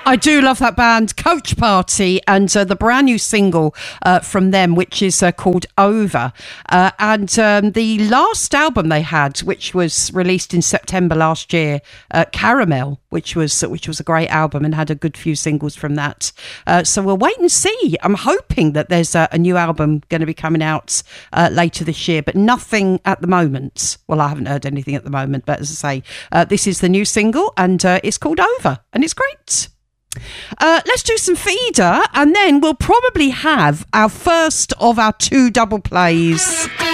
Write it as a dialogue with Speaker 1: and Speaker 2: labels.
Speaker 1: I do love that band, Coach Party, and the brand new single from them, which is called Over. And the last album they had, which was released in September last year, Caramel, which was a great album and had a good few singles from that. So we'll wait and see. I'm hoping that there's a new album going to be coming out later this year, but nothing at the moment. Well, I haven't heard anything at the moment, but as I say, this is the new single, and it's called Over, and it's great. Let's do some feeder, and then we'll probably have our first of our 2 double plays.